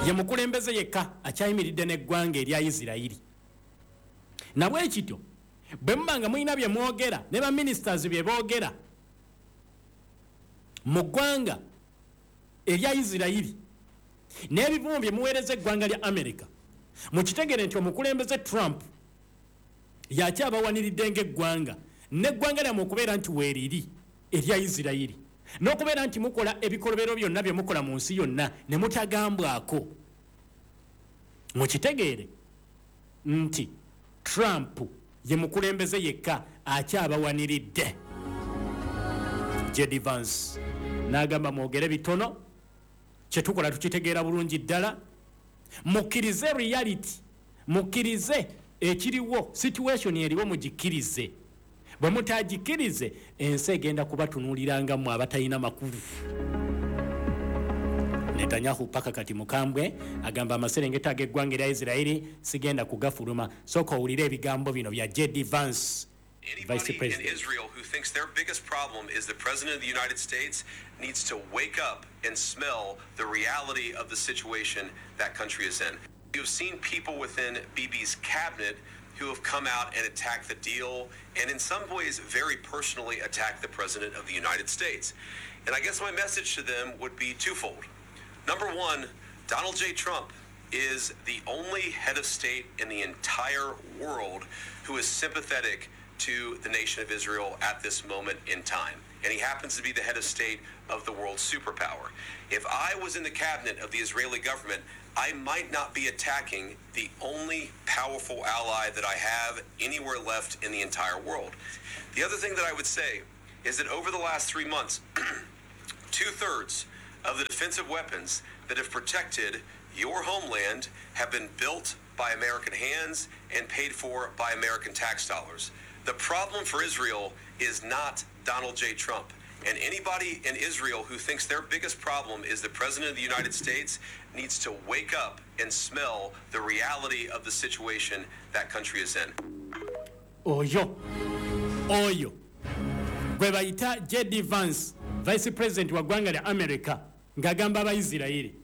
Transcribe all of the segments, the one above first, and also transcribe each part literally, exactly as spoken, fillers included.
ye mukulembeze yekka akyayimiridde n'eggwanga erya Isirayiri. Nabwe ekityo bwe mubanga mulina bye mwogera ne ba ministers bye boogera mu ggwanga erya Isirayiri n'ebivumu bye muweereza eggwanga lya America, mukitegere nti omukulembeze Trump yakyabawaniridde ng'eggwanga n'eggwanga lyammwe okubeera nti weeriri erya Isirayiri, n'okubeera nti mukola ebikolobero byonna bye mukola mu nsi yonna ne mutagambwako. Mukitegeere nti Trump ye mukulembeze yekka akyabawaniridde. J D Vance n'agamba mwogere bitono, kye tukola tukitegeera bulungi ddala, mukkirize reality, mukkirize ekiriwo, situation eriwo mugikirize. Bwe mutagikirize ensi egenda kubatunuuliranga mu abatalina makulu. Netanyahu paka kati mukambwe agamba amaserengeta ag'eggwanga erya Isirayiri sigenda kugafuluma. Sooka owulire ebigambo bino bya J D Vance, Vice President. In Israel who thinks their biggest problem is the President of the United States needs to wake up and smell the reality of the situation that country is in. You've seen people within Bibi's cabinet who have come out and attacked the deal and in some ways very personally attacked the President of the United States. And I guess my message to them would be twofold. Number one, Donald J. Trump is the only head of state in the entire world who is sympathetic to the nation of Israel at this moment in time. And he happens to be the head of state of the world superpower. If I was in the cabinet of the Israeli government, I might not be attacking the only powerful ally that I have anywhere left in the entire world. The other thing that I would say is that over the last three months, two-thirds of the defensive weapons that have protected your homeland have been built by American hands and paid for by American tax dollars. The problem for Israel is not Donald J. Trump. And anybody in Israel who thinks their biggest problem is the President of the United States needs to wake up and smell the reality of the situation that country is in. Oyo, oyo, gwe bayita J D Vance, Vice President wa ggwanga lya America, ng'agamba Abayisirayiri.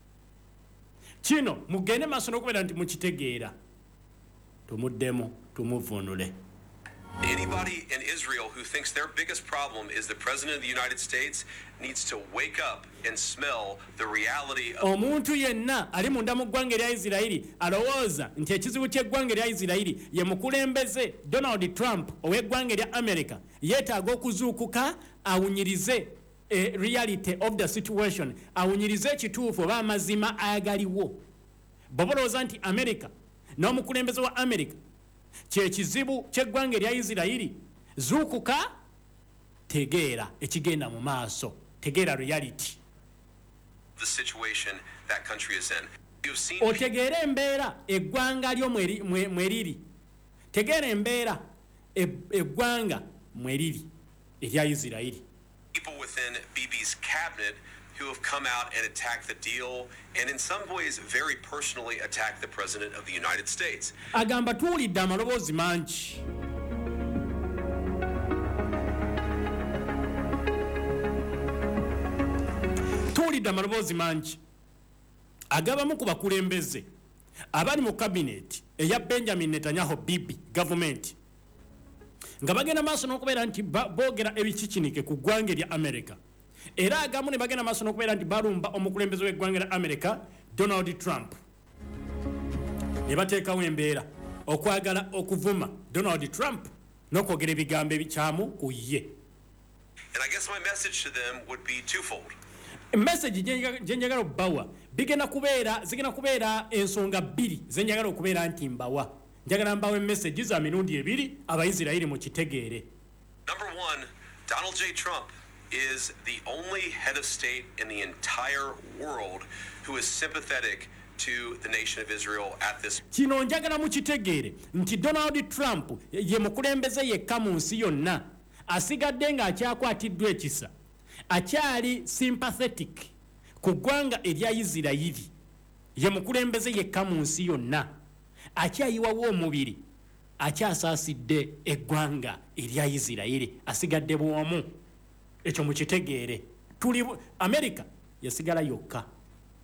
Kino mugende maaso n'okubeera nti mukitegeera. Tumuddemu, tumuvunule. Anybody in Israel who thinks their biggest problem is the President of the United States needs to wake up and smell the reality of... Omuntu yenna ali munda mu ggwanga erya Isirayiri alowooza nti ekizibu ky'eggwanga erya Isirayiri ye mukulembeze Donald Trump ow'eggwanga erya America yeetaaga okuzuukuka awunyirize a reality of the situation, awunyirize ekituufu oba amazima agaliwo. Bobolooza nti America n'omukulembeze wa America kyekizibu ky'eggwanga erya Isirayiri, zuukuka tegeera ekigenda mu maaso, tegeera reality. The situation that country is in. You've seen otegeera embeera eggwanga lyo mweriri, tegeera embeera eggwanga mweriri erya Isirayiri. People within Bibi's cabinet who have come out and attacked the deal and in some ways very personally attacked the President of the United States. Agamba tuwulidde amaloboozi mangi. Tuwulidde amaloboozi mangi agabamu ku bakulembeze abali mu cabinet eya Benjamin Netanyahu Bibi government nga bagenda maaso n'okubeera nti boogera ebikikinike ku ggwanga erya America. Era agamu ne bagenda maaso n'okubeera nti balumba omukulembeze w'eggwanga lya America Donald Trump. Ne bateekawo embeera okwagala okuvuma Donald Trump n'okwogera ebigambo ebikyamu ku ye. And I guess my message to them would be twofold. Message gye njagala obbawa bigenda kubeera zigenda kubeera ensonga bbiri ze njagala okubeera nti mbawa. Njagala mbawa message za mirundi ebiri Abayisirayiri mu kitegeere. Number one, Donald J. Trump is the only head of state in the entire world who is sympathetic to the nation of Israel at this. Kino njagala mu kitegeere nti Donald Trump ye mukulembeze yekka mu nsi yonna asigadde ng'akyakwatiddwa ekisa, akyali sympathetic ku ggwanga erya Isirayiri. Ye mukulembeze yekka mu nsi yonna akyayiwawo omubiri, akyasaasidde eggwanga erya Isirayiri, asigadde bwomu. Ekyo mukitegeere. Tuli America yasigala yokka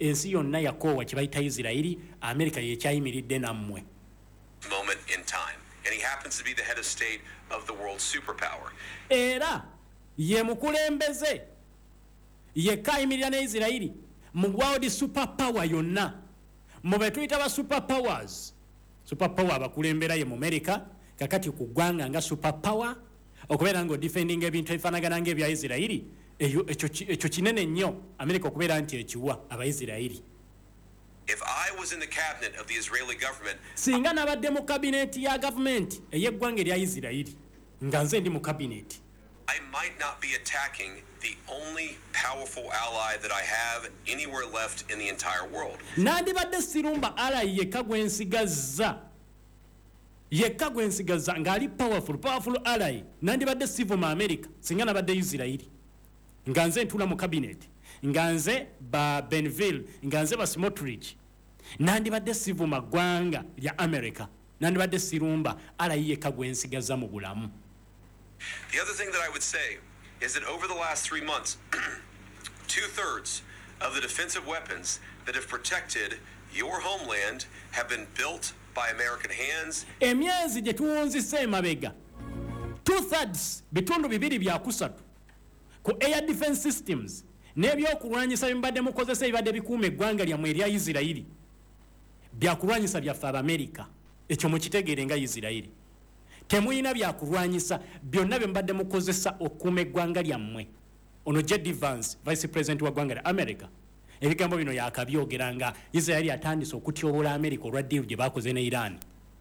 ensi yonna yakoowa kye bayita Isirairi, America yekyayimiridde nammwe. Moment in time. And he happens to be the head of state of the world superpower. Era ye mukulembeze yekka ayimirira ne Isirairi mu world superpower yonna. Mu be tuyita ba superpowers. Superpower abakulembera ye mu America, kakati ku ggwanga nga superpower okubeera nga defending ebintu ebifaanagana ng'ebya Isirairi, ekyo kinene nnyo America okubeera nti ekiwa Abaisirairi. If I was in the cabinet of the Israeli government, singa nabadde mu cabinet ya government ey'eggwanga erya Isirairi nga nze ndi mu cabinet, I might not be attacking the only powerful ally that I have anywhere left in the entire world. Nandibadde sirumba ally yekka gwe nsigazza yekka gwe nsigazza ng'ali powerful powerful ally, nandibadde sivuma America singa nabadde Isirairi nga nze ntula mu cabinet, nga nze ba Benville, nga nze ba Smotrich, nandibadde sivuma ggwanga lya America, nandibadde sirumba ally yekka gwe nsigazza mu bulamu. The other thing that I would say is that over the last three months, two-thirds of the defensive weapons that have protected your homeland have been built by American hands. Emyezi gye tuwunzise emabega, two-thirds, bitundu bibiri bya kusatu ku air defense systems n'ebyokulwanyisa bibadde mukozesa ebibadde bikuuma eggwanga lyammwe erya Isirairi, byakulwanyisa byaffe Abamerica. Ekyo mukitegeere nga Isirairi temuyina byakulwanyisa byonna bye mbadde mukozesa okuuma eggwanga lyammwe. Ono J D Vance, vice president wa ggwanga lya America, ebigambo bino yakabyogera nga Isirairi atandise okutyoboola America olwa deal gye baakoze ne Iran.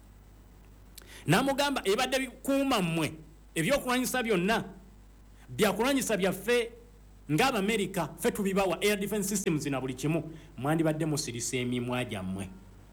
N'amugamba ebadde bikuuma mmwe ebyokulwanyisa byonna byakulwanyisa byaffe ng'Abamerica, ffe tubibawa air defense systems na buli kimu, mwandibadde musirisa emimwa gyammwe.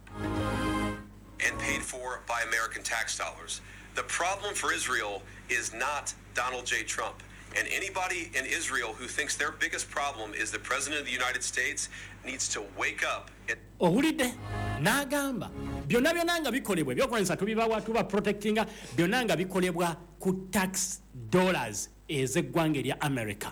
And paid for by American tax dollars. The problem for Israel is not Donald J. Trump. And anybody in Israel who thinks their biggest problem is the President of the United States needs to wake up. And Ohulidde n'agamba byonna byonna nga bikolebwa ebyokulwanyisa tubibawa tuba protectinga byonna nga bikolebwa ku tax dollars ez'eggwanga erya America.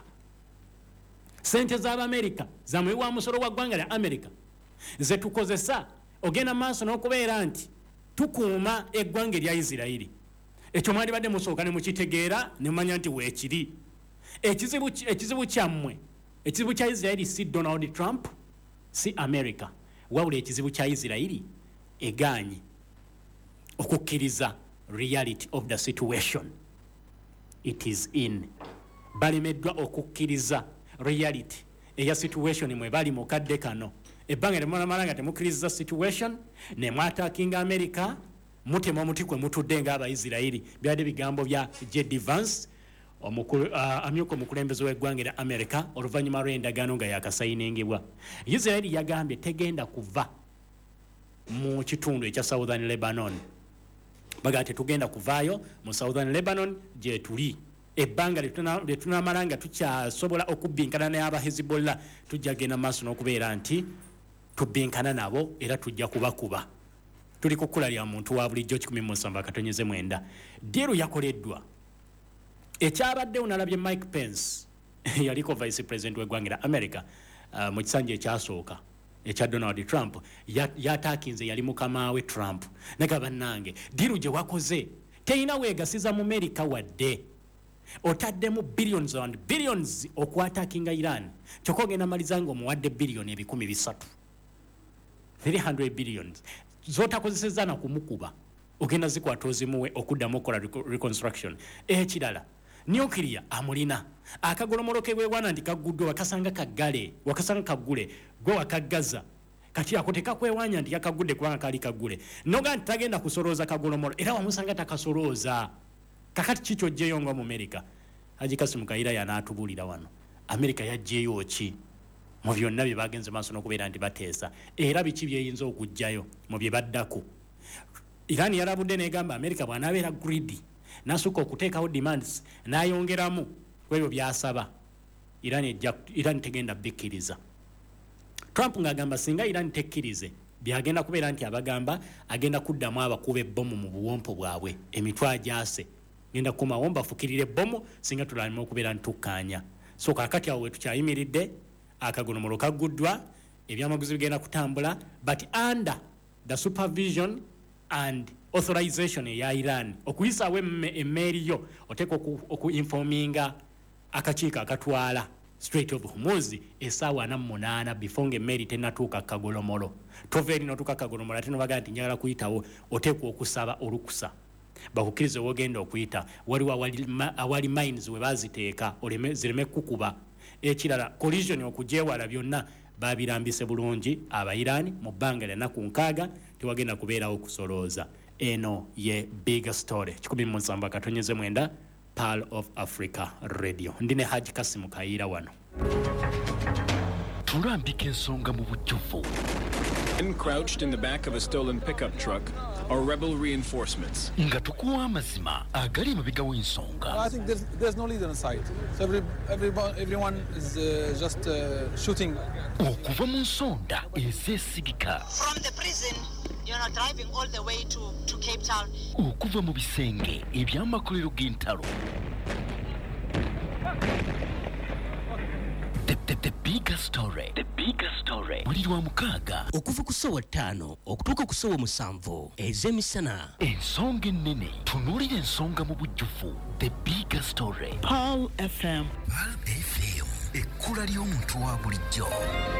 Sente z'Abamerica zamwe wa musolo wa ggwanga lya America ze tukozesa ogenda maaso n'okubeera nti tukuuma eggwanga erya Isirairi. Ekyo mwandibadde musooka ne mukitegeera ne mumanya nti weekiri. Ekizibu ekizibu kyammwe, ekizibu kya Isirairi si Donald Trump, si America, wabula ekizibu kya Isirairi egaanye okukkiriza reality of the situation it is in. Balemeddwa okukkiriza reality eya situation mwe bali mu kadde kano. Ebbanga lyemala nga temukkiriza situation ne mwataakinga America, mutema omuti kwe mutudde ng'Abaisirairi. Byadde bigambo bya J D Vance, omukulu uh, amyuka omukulembeze w'eggwanga lya America oluvannyuma lw'endagaano nga yakasayiningibwa. Isirairi yagambye tegenda kuva mu kitundu ekya Southern Lebanon. Baga tetugenda kuvaayo mu Southern Lebanon gye tuli. Ebbanga lye tunamala nga tukyasobola okubbinkana n'aba Hezbollah, tujja genda maaso n'okubeera nti tubbinkana nabo era tujja kubakuba. Tuli ku kkula lya muntu wa bulijjo kikumi mu musanvu akatonyeze mwenda. Diiru yakoleddwa. Ekyabaddewo nalabye Mike Pence yaliko vice president w'eggwanga lya America uh, mu kisanja ekyasooka ekya Donald Trump yataakinze yali mukama we Trump. Naga bannange diiru gye wakoze teyina weegasiza mu America wadde. Otaddemu billions and billions okwataakinga Iran. Kyokka ogenda maliza nga omuwadde billion ebikumi bisatu. three hundred billions. Zotakozesezza na kumukuba. Ogenda zikwata ozimuwe okuddamu okola reconstruction. Ekirala nuclear amulina. Akagolomolo ke bwewana ndi kaguddwa wakasanga kaggale, wakasanga kaggule, gwe wakaggaza. Kati ako tekakwewanya ndi yakagudde kubanga kali kaggule. Noga ntagenda kusolooza kagolomolo era wamusanga takasolooza. Kakati kicho jeyo nga mu America. Haji Kassim Kaira yanaatubulira wano. America yajjeyo ki? Mu byonna bye bagenze maaso n'okubeera nti bateesa. Era biki byeyinza okujjayo mu bye baddako. Iran yarabudde n'egamba America bw'anaabeera greedy n'asukka okuteekawo demands n'ayongeramu ku ebyo by'asaba. Iran ejja Iran tegenda bikkiriza. Trump ng'agamba singa Iran tekkirize byagenda kubeera nti abagamba agenda kuddamu abakuba ebbomu mu buwompo bwabwe emitwe agyase. Ngenda kumawo mbafukirire ebbomu singa tulalimu okubeera nti tukkaanya. So kakati awo we tukyayimiridde akagolomolo kaguddwa ebyamaguzi bigenda kutambula but under the supervision and authorization ya Iran. Okuyisaawo emmeeri yo oteeka okuinforminga akakiiko akatwala Strait of Hormuz esaawa ana mu munaana before ng'emmeeri tennatuuka Kagolomolo. Tova eri n'otuuka Kagolomolo ate nobaga nti njagala kuyitawo oteekwa okusaba olukusa bakukkirize wogenda okuyita waliwo awali mines we baaziteeka zireme kukuba. Ekirala collision okugyewala byonna babirambise bulungi Abayirani mu bbanga ly'ennaku nkaaga tewagenda kubeerawo okusolooza. Eno ye big story kikumi mu nsamba katonyeze mwenda Pearl of Africa Radio. Ndine Haji Kasimu Kaira wano. Tulambika ensonga mu bujjuvu. Crouched in the back of a stolen pickup truck are rebel reinforcements. Nga tukuwa amazima agali emabega w'ensonga. I think there's, there's no leader in sight. So every, everyone, everyone is uh, just uh, shooting. Okuva mu nsonda ezeesigika. From the prison, you're not driving all the way to, to Cape Town. Okuva mu bisenge eby'amakolero g'entalo. The, the, the bigger story. The bigger story. Buli lwa mukaaga. Okuva ku ssaawa ttaano okutuuka ku ssaawa musanvu ez'emisana. Ensonga ennene. Tunuulira ensonga mu bujjuvu. The bigger story. Pearl F M. Pearl F M. Ekkula ly'omuntu wa bulijjo.